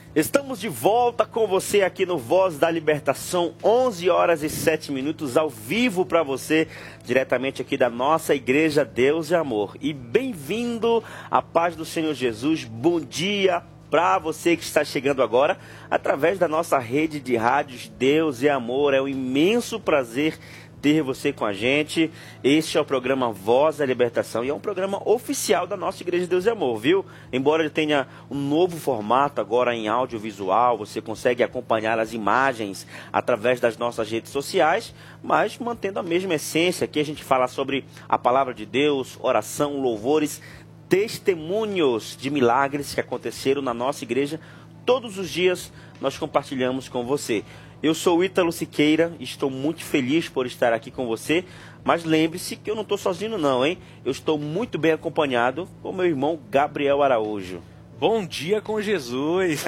Estamos de volta com você aqui no Voz da Libertação, 11 horas e 7 minutos, ao vivo para você, diretamente aqui da nossa Igreja Deus e Amor. E bem-vindo à paz do Senhor Jesus, bom dia para você que está chegando agora, através da nossa rede de rádios Deus e Amor. É um imenso prazer ter você com a gente. Este é o programa Voz da Libertação e é um programa oficial da nossa Igreja de Deus e Amor, viu? Embora ele tenha um novo formato agora em audiovisual, você consegue acompanhar as imagens através das nossas redes sociais, mas mantendo a mesma essência. Aqui a gente fala sobre a palavra de Deus, oração, louvores, testemunhos de milagres que aconteceram na nossa igreja. Todos os dias nós compartilhamos com você. Eu sou o Ítalo Siqueira e estou muito feliz por estar aqui com você, mas lembre-se que eu não estou sozinho não, hein? Eu estou muito bem acompanhado com meu irmão Gabriel Araújo. Bom dia com Jesus!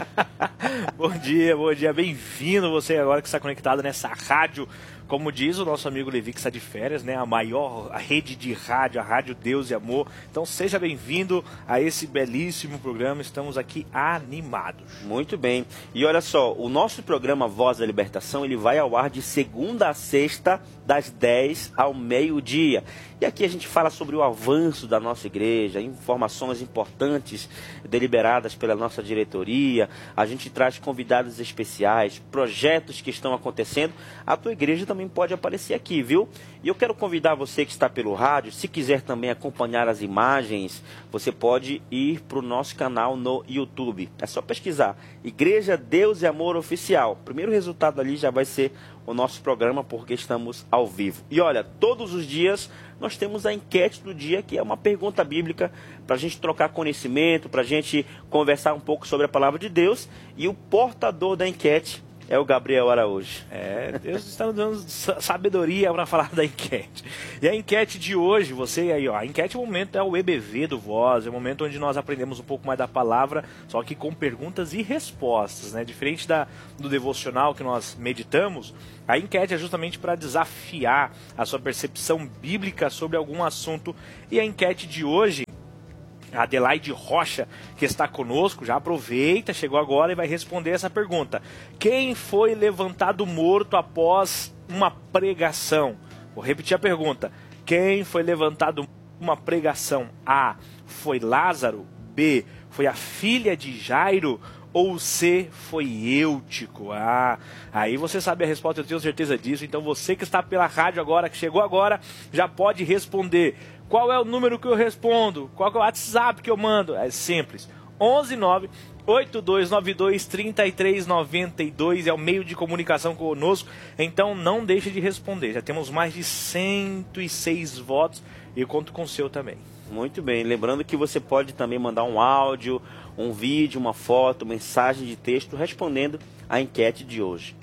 Bom dia, bem-vindo você agora que está conectado nessa rádio. Como diz o nosso amigo Levi, que está de férias, né? A maior rede de rádio, a Rádio Deus e Amor. Então seja bem-vindo a esse belíssimo programa, estamos aqui animados. Muito bem, e olha só, o nosso programa Voz da Libertação, ele vai ao ar de segunda a sexta, das 10 ao meio-dia. E aqui a gente fala sobre o avanço da nossa igreja, informações importantes deliberadas pela nossa diretoria. A gente traz convidados especiais, projetos que estão acontecendo. A tua igreja também pode aparecer aqui, viu? E eu quero convidar você que está pelo rádio, se quiser também acompanhar as imagens, você pode ir para o nosso canal no YouTube. É só pesquisar Igreja Deus e Amor Oficial. O primeiro resultado ali já vai ser o nosso programa, porque estamos ao vivo. E olha, todos os dias nós temos a enquete do dia, que é uma pergunta bíblica para a gente trocar conhecimento, para a gente conversar um pouco sobre a palavra de Deus. E o portador da enquete é o Gabriel Araújo. Deus está nos dando sabedoria para falar da enquete. E a enquete de hoje, você aí, ó, a enquete, o momento é o EBV do Voz, é o momento onde nós aprendemos um pouco mais da palavra, só que com perguntas e respostas, né? Diferente do devocional que nós meditamos, a enquete é justamente para desafiar a sua percepção bíblica sobre algum assunto. E a enquete de hoje, a Adelaide Rocha, que está conosco, já aproveita, chegou agora e vai responder essa pergunta. Quem foi levantado morto após uma pregação? Vou repetir a pergunta. Quem foi levantado uma pregação? A, foi Lázaro? B, foi a filha de Jairo? Ou C, foi Eutico? Aí você sabe a resposta, eu tenho certeza disso. Então você que está pela rádio agora, que chegou agora, já pode responder. Qual é o número que eu respondo? Qual é o WhatsApp que eu mando? É simples. 119-8292-3392 é o meio de comunicação conosco. Então não deixe de responder. Já temos mais de 106 votos e eu conto com o seu também. Muito bem. Lembrando que você pode também mandar um áudio, um vídeo, uma foto, mensagem de texto respondendo a enquete de hoje.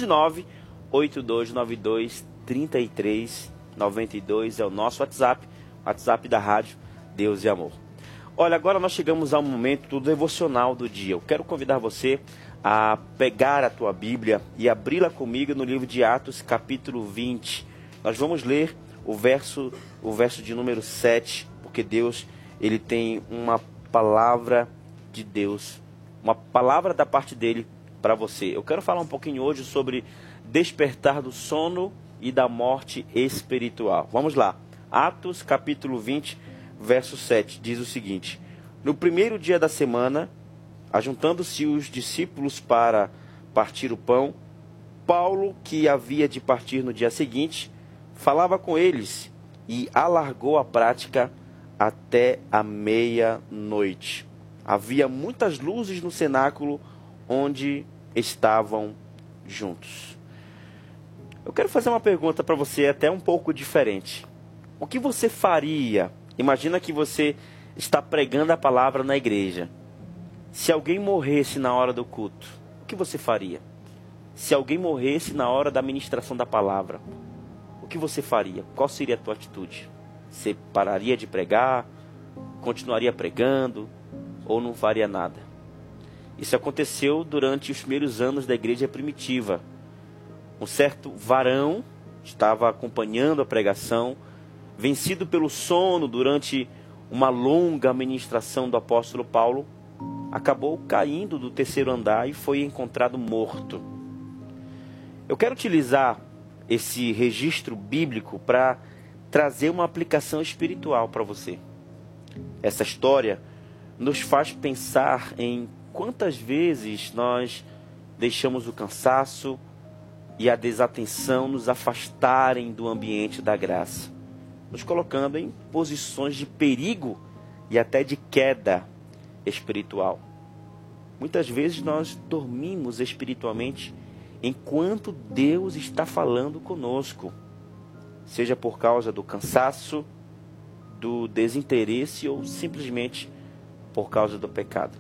119-8292-3392 é o nosso WhatsApp da Rádio Deus e Amor. Olha, agora nós chegamos ao momento do devocional do dia. Eu quero convidar você a pegar a tua Bíblia e abri-la comigo no livro de Atos, capítulo 20. Nós vamos ler o verso de número 7, porque Deus, ele tem uma palavra de Deus, uma palavra da parte dele para você. Eu quero falar um pouquinho hoje sobre despertar do sono e da morte espiritual. Vamos lá. Atos, capítulo 20, verso 7, diz o seguinte: no primeiro dia da semana, ajuntando-se os discípulos para partir o pão, Paulo, que havia de partir no dia seguinte, falava com eles e alargou a prática até a meia-noite. Havia muitas luzes no cenáculo onde estavam juntos. Eu quero fazer uma pergunta para você, até um pouco diferente. O que você faria? Imagina que você está pregando a palavra na igreja. Se alguém morresse na hora do culto, o que você faria? Se alguém morresse na hora da ministração da palavra, o que você faria? Qual seria a tua atitude? Você pararia de pregar? Continuaria pregando? Ou não faria nada? Isso aconteceu durante os primeiros anos da igreja primitiva. Um certo varão estava acompanhando a pregação, vencido pelo sono durante uma longa ministração do apóstolo Paulo, acabou caindo do terceiro andar e foi encontrado morto. Eu quero utilizar esse registro bíblico para trazer uma aplicação espiritual para você. Essa história nos faz pensar em quantas vezes nós deixamos o cansaço e a desatenção nos afastarem do ambiente da graça, nos colocando em posições de perigo e até de queda espiritual. Muitas vezes nós dormimos espiritualmente enquanto Deus está falando conosco, seja por causa do cansaço, do desinteresse ou simplesmente por causa do pecado.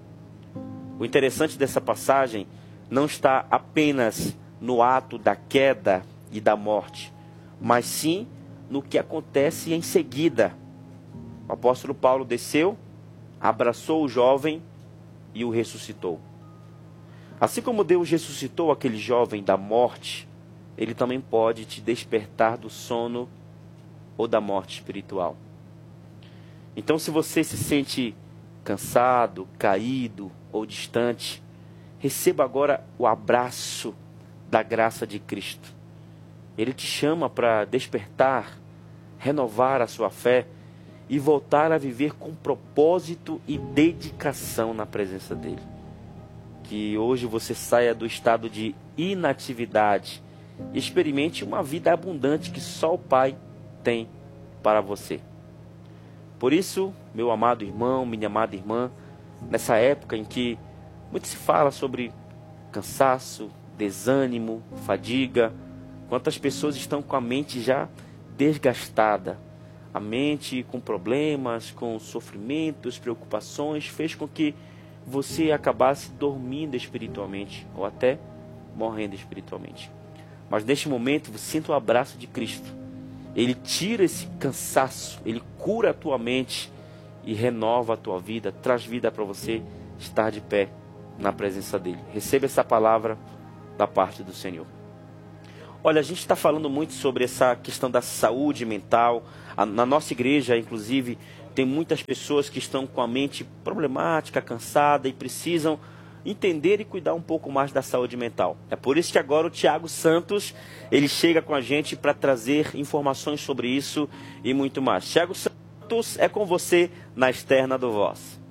O interessante dessa passagem não está apenas no ato da queda e da morte, mas sim no que acontece em seguida. O apóstolo Paulo desceu, abraçou o jovem e o ressuscitou. Assim como Deus ressuscitou aquele jovem da morte, Ele também pode te despertar do sono ou da morte espiritual. Então, se você se sente cansado, caído ou distante, receba agora o abraço da graça de Cristo. Ele te chama para despertar, renovar a sua fé e voltar a viver com propósito e dedicação na presença dEle. Que hoje você saia do estado de inatividade e experimente uma vida abundante que só o Pai tem para você. Por isso, meu amado irmão, minha amada irmã, nessa época em que muito se fala sobre cansaço, desânimo, fadiga, quantas pessoas estão com a mente já desgastada, a mente com problemas, com sofrimentos, preocupações, fez com que você acabasse dormindo espiritualmente ou até morrendo espiritualmente. Mas neste momento, você sinta o abraço de Cristo. Ele tira esse cansaço, Ele cura a tua mente e renova a tua vida, traz vida para você estar de pé na presença dEle. Receba essa palavra da parte do Senhor. Olha, a gente está falando muito sobre essa questão da saúde mental. Na nossa igreja, inclusive, tem muitas pessoas que estão com a mente problemática, cansada e precisam entender e cuidar um pouco mais da saúde mental. É por isso que agora o Tiago Santos, ele chega com a gente para trazer informações sobre isso e muito mais. Tiago Santos, é com você na externa do Voz.